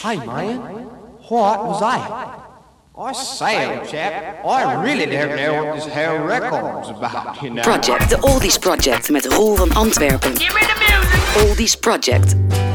Hey man, what was that? I say, old chap, I really don't know what this whole record's about, you know. Project, de Oldies Project met Roel van Antwerpen. Give me the music! Oldies Project.